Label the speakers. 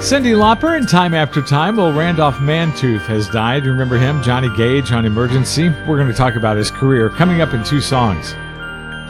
Speaker 1: Cyndi Lauper in Time After Time. Well, Randolph Mantooth has died. Remember him? Johnny Gage on Emergency. We're going to talk about his career coming up in two songs.